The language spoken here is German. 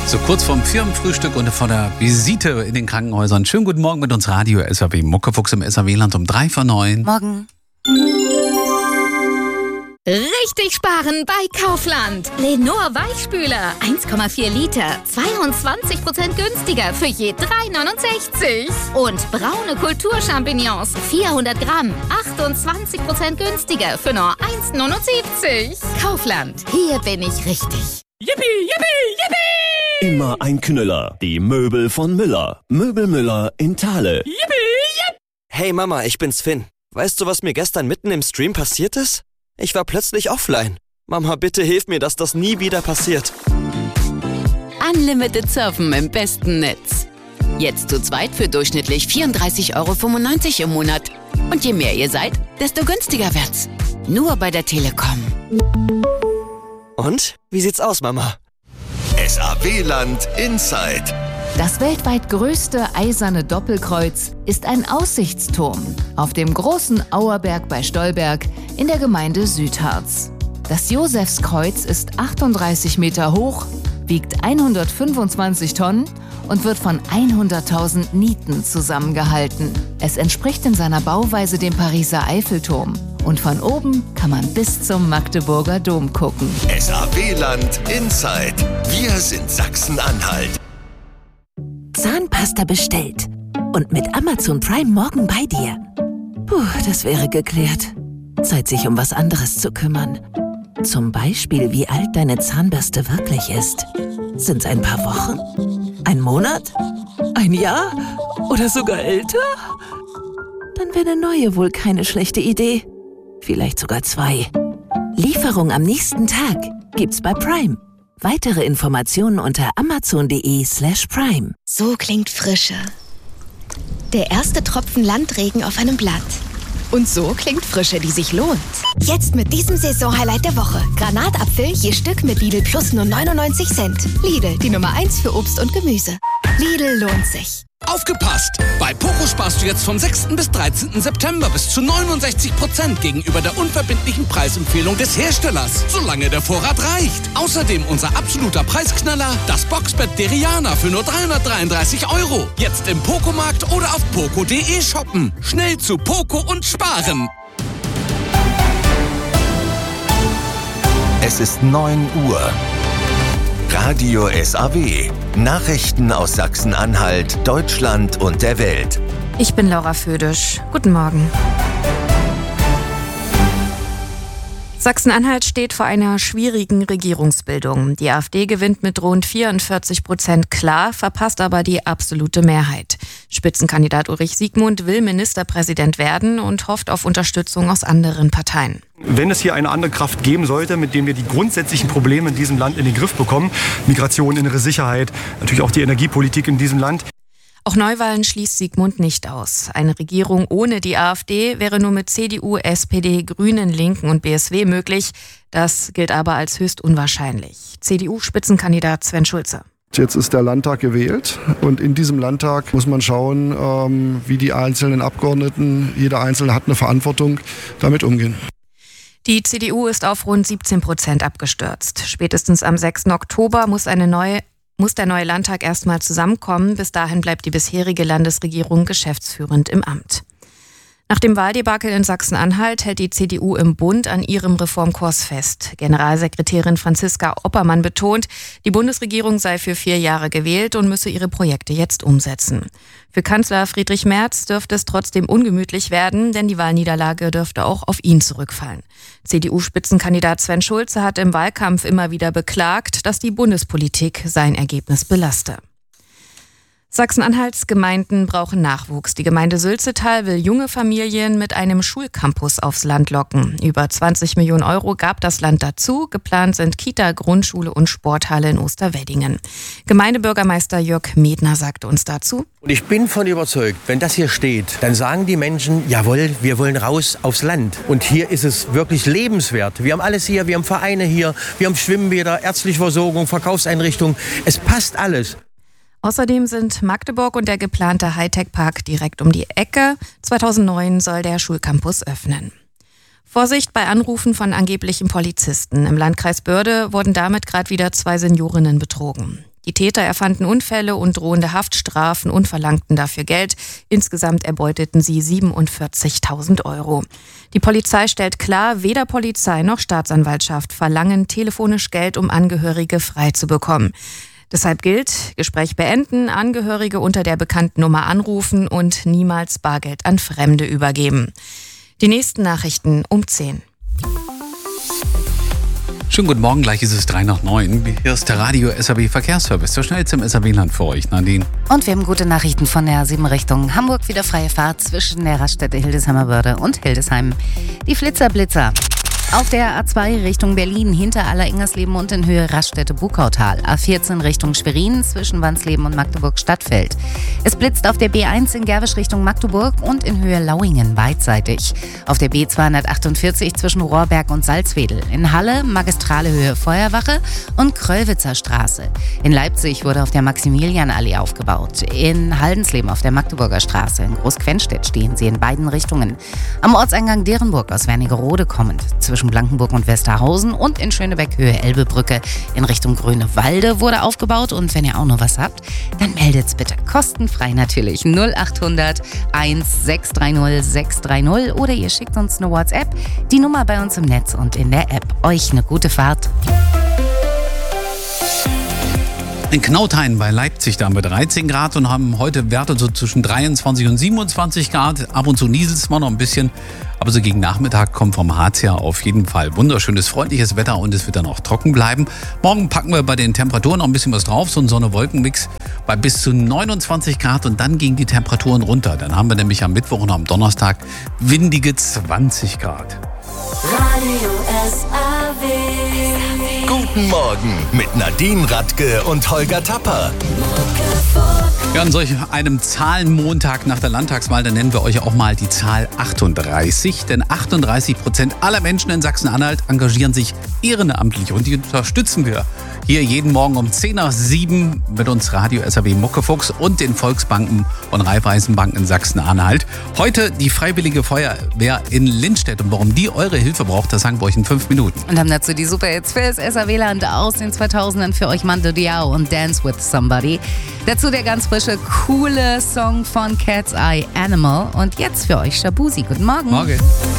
So kurz vorm Firmenfrühstück und vor der Visite in den Krankenhäusern. Schönen guten Morgen mit uns Radio SAW. Muckefuchs im SAW-Land um 8:03. Morgen. Richtig sparen bei Kaufland. Lenor Weichspüler, 1,4 Liter, 22% günstiger für je 3,69. Und braune Kulturchampignons, 400 Gramm, 28% günstiger für nur 1,79. Kaufland, hier bin ich richtig. Yippie, yippie, yippie! Immer ein Knüller. Die Möbel von Müller. Möbel Müller in Thale. Yippie, yipp! Hey Mama, ich bin's Finn. Weißt du, was mir gestern mitten im Stream passiert ist? Ich war plötzlich offline. Mama, bitte hilf mir, dass das nie wieder passiert. Unlimited Surfen im besten Netz. Jetzt zu zweit für durchschnittlich 34,95 € im Monat. Und je mehr ihr seid, desto günstiger wird's. Nur bei der Telekom. Und? Wie sieht's aus, Mama? SAW-Land Inside. Das weltweit größte eiserne Doppelkreuz ist ein Aussichtsturm auf dem großen Auerberg bei Stolberg in der Gemeinde Südharz. Das Josefskreuz ist 38 Meter hoch, wiegt 125 Tonnen und wird von 100.000 Nieten zusammengehalten. Es entspricht in seiner Bauweise dem Pariser Eiffelturm. Und von oben kann man bis zum Magdeburger Dom gucken. SAW-Land Inside. Wir sind Sachsen-Anhalt. Zahnpasta bestellt. Und mit Amazon Prime morgen bei dir. Puh, das wäre geklärt. Zeit, sich um was anderes zu kümmern. Zum Beispiel, wie alt deine Zahnbürste wirklich ist. Sind's ein paar Wochen? Ein Monat? Ein Jahr? Oder sogar älter? Dann wäre eine neue wohl keine schlechte Idee. Vielleicht sogar 2. Lieferung am nächsten Tag gibt's bei Prime. Weitere Informationen unter amazon.de/prime. So klingt Frische. Der erste Tropfen Landregen auf einem Blatt. Und so klingt Frische, die sich lohnt. Jetzt mit diesem Saison-Highlight der Woche. Granatapfel je Stück mit Lidl Plus nur 99 Cent. Lidl, die Nummer 1 für Obst und Gemüse. Lidl lohnt sich. Aufgepasst! Bei Poco sparst du jetzt vom 6. bis 13. September bis zu 69% gegenüber der unverbindlichen Preisempfehlung des Herstellers, solange der Vorrat reicht. Außerdem unser absoluter Preisknaller, das Boxbett Deriana für nur 333 €. Jetzt im Poco-Markt oder auf poco.de shoppen. Schnell zu Poco und sparen! Es ist 9 Uhr. Radio SAW. Nachrichten aus Sachsen-Anhalt, Deutschland und der Welt. Ich bin Laura Födisch. Guten Morgen. Sachsen-Anhalt steht vor einer schwierigen Regierungsbildung. Die AfD gewinnt mit rund 44% klar, verpasst aber die absolute Mehrheit. Spitzenkandidat Ulrich Siegmund will Ministerpräsident werden und hofft auf Unterstützung aus anderen Parteien. Wenn es hier eine andere Kraft geben sollte, mit dem wir die grundsätzlichen Probleme in diesem Land in den Griff bekommen, Migration, innere Sicherheit, natürlich auch die Energiepolitik in diesem Land. Auch Neuwahlen schließt Siegmund nicht aus. Eine Regierung ohne die AfD wäre nur mit CDU, SPD, Grünen, Linken und BSW möglich. Das gilt aber als höchst unwahrscheinlich. CDU-Spitzenkandidat Sven Schulze. Jetzt ist der Landtag gewählt und in diesem Landtag muss man schauen, wie die einzelnen Abgeordneten, jeder Einzelne hat eine Verantwortung, damit umgehen. Die CDU ist auf rund 17% abgestürzt. Spätestens am 6. Oktober muss der neue Landtag erstmal zusammenkommen. Bis dahin bleibt die bisherige Landesregierung geschäftsführend im Amt. Nach dem Wahldebakel in Sachsen-Anhalt hält die CDU im Bund an ihrem Reformkurs fest. Generalsekretärin Franziska Oppermann betont, die Bundesregierung sei für 4 Jahre gewählt und müsse ihre Projekte jetzt umsetzen. Für Kanzler Friedrich Merz dürfte es trotzdem ungemütlich werden, denn die Wahlniederlage dürfte auch auf ihn zurückfallen. CDU-Spitzenkandidat Sven Schulze hat im Wahlkampf immer wieder beklagt, dass die Bundespolitik sein Ergebnis belaste. Sachsen-Anhalts Gemeinden brauchen Nachwuchs. Die Gemeinde Sülzetal will junge Familien mit einem Schulcampus aufs Land locken. Über 20 Millionen € gab das Land dazu. Geplant sind Kita, Grundschule und Sporthalle in Osterweddingen. Gemeindebürgermeister Jörg Medner sagte uns dazu: Und ich bin von überzeugt, wenn das hier steht, dann sagen die Menschen, jawohl, wir wollen raus aufs Land. Und hier ist es wirklich lebenswert. Wir haben alles hier, wir haben Vereine hier, wir haben Schwimmbäder, ärztliche Versorgung, Verkaufseinrichtungen. Es passt alles. Außerdem sind Magdeburg und der geplante Hightech-Park direkt um die Ecke. 2009 soll der Schulcampus öffnen. Vorsicht bei Anrufen von angeblichen Polizisten. Im Landkreis Börde wurden damit gerade wieder 2 Seniorinnen betrogen. Die Täter erfanden Unfälle und drohende Haftstrafen und verlangten dafür Geld. Insgesamt erbeuteten sie 47.000 Euro. Die Polizei stellt klar, weder Polizei noch Staatsanwaltschaft verlangen telefonisch Geld, um Angehörige freizubekommen. Deshalb gilt, Gespräch beenden, Angehörige unter der bekannten Nummer anrufen und niemals Bargeld an Fremde übergeben. Die nächsten Nachrichten um 10. Schönen guten Morgen, gleich ist es 8:03. Hier ist der Radio SAW Verkehrsservice, der schnellste im SAW-Land für euch, Nadine. Und wir haben gute Nachrichten von der 7 Richtung Hamburg. Wieder freie Fahrt zwischen der Raststätte Hildesheimer Börde und Hildesheim. Die Flitzer-Blitzer. Auf der A2 Richtung Berlin hinter Aller-Ingersleben und in Höhe Raststätte Bukautal. A14 Richtung Schwerin zwischen Wansleben und Magdeburg-Stadtfeld. Es blitzt auf der B1 in Gerwisch Richtung Magdeburg und in Höhe Lauingen beidseitig. Auf der B248 zwischen Rohrberg und Salzwedel. In Halle magistrale Höhe Feuerwache und Kröllwitzer Straße. In Leipzig wurde auf der Maximilianallee aufgebaut. In Haldensleben auf der Magdeburger Straße. In Großquenstedt stehen sie in beiden Richtungen. Am Ortseingang Derenburg aus Wernigerode kommend. Zwischen Blankenburg und Westerhausen und in Schönebeck Höhe Elbebrücke in Richtung Grünewalde wurde aufgebaut. Und wenn ihr auch noch was habt, dann meldet's bitte kostenfrei natürlich 0800 1630 630 oder ihr schickt uns eine WhatsApp. Die Nummer bei uns im Netz und in der App. Euch eine gute Fahrt. In Knauthain bei Leipzig, da haben wir 13 Grad und haben heute Werte so zwischen 23 und 27 Grad. Ab und zu nieselt es mal noch ein bisschen, aber so gegen Nachmittag kommt vom Harz her auf jeden Fall wunderschönes, freundliches Wetter und es wird dann auch trocken bleiben. Morgen packen wir bei den Temperaturen noch ein bisschen was drauf, so ein Sonne-Wolken-Mix bei bis zu 29 Grad und dann gehen die Temperaturen runter. Dann haben wir nämlich am Mittwoch und am Donnerstag windige 20 Grad. Radio SAW. Guten Morgen mit Nadine Radke und Holger Tapper. Ja, an solch einem Zahlenmontag nach der Landtagswahl, da nennen wir euch auch mal die Zahl 38. Denn 38% aller Menschen in Sachsen-Anhalt engagieren sich ehrenamtlich und die unterstützen wir hier jeden Morgen um 10:07 mit uns Radio SAW Muckefuchs und den Volksbanken und Raiffeisenbanken in Sachsen-Anhalt. Heute die Freiwillige Feuerwehr in Lindstedt und warum die eure Hilfe braucht, das sagen wir euch in 5 Minuten. Und haben dazu die Superhits für das SAW-Land aus den 2000ern für euch Mando Diao und Dance with Somebody. Dazu der ganz frische, coole Song von Cat's Eye Animal und jetzt für euch Shabuzi. Guten Morgen. Morgen.